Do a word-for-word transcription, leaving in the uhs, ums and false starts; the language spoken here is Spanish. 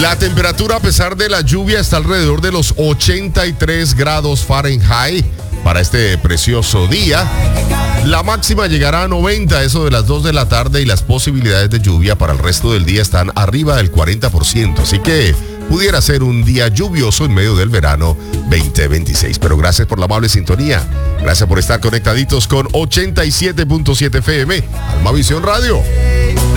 La temperatura a pesar de la lluvia está alrededor de los ochenta y tres grados Fahrenheit para este precioso día. La máxima llegará a noventa, eso de las dos de la tarde, y las posibilidades de lluvia para el resto del día están arriba del cuarenta por ciento. Así que pudiera ser un día lluvioso en medio del verano veinte veintiséis. Pero gracias por la amable sintonía. Gracias por estar conectaditos con ochenta y siete punto siete F M, Almavisión Radio.